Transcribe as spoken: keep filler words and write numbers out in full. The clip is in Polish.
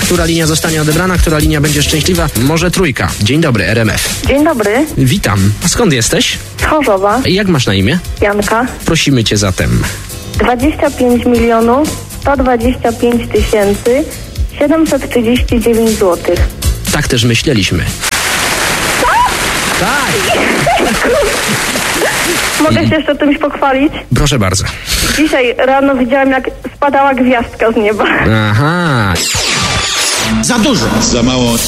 Która linia zostanie odebrana, która linia będzie szczęśliwa? Może trójka. Dzień dobry, R M F. Dzień dobry, Witam. A skąd jesteś? z Chorzowa, Jak masz na imię? Janka. Prosimy cię zatem. dwadzieścia pięć milionów sto dwadzieścia pięć tysięcy siedemset trzydzieści dziewięć złotych. Tak też myśleliśmy. Tak! Mogę się jeszcze czymś pochwalić? Proszę bardzo. Dzisiaj rano widziałam, jak spadała gwiazdka z nieba. Aha. Za dużo. Za mało.